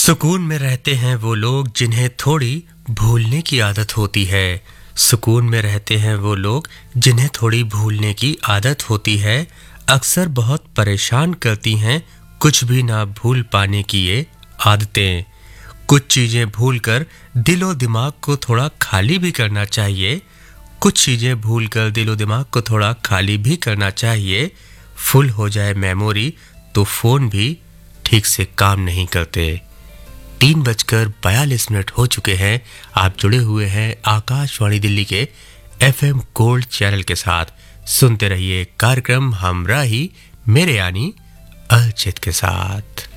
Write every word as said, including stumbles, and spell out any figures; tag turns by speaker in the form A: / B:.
A: सुकून में रहते हैं वो लोग जिन्हें थोड़ी भूलने की आदत होती है। सुकून में रहते हैं वो लोग जिन्हें थोड़ी भूलने की आदत होती है। अक्सर बहुत परेशान करती हैं कुछ भी ना भूल पाने की ये आदतें। कुछ चीज़ें भूलकर दिलो दिमाग को थोड़ा खाली भी करना चाहिए। कुछ चीज़ें भूलकर दिलो दिमाग को थोड़ा खाली भी करना चाहिए। फुल हो जाए मेमोरी तो फ़ोन भी ठीक से काम नहीं करते। तीन बजकर बयालीस मिनट हो चुके हैं। आप जुड़े हुए हैं आकाशवाणी दिल्ली के एफएम गोल्ड चैनल के साथ। सुनते रहिए कार्यक्रम हमराही मेरे यानी अल्चित के साथ।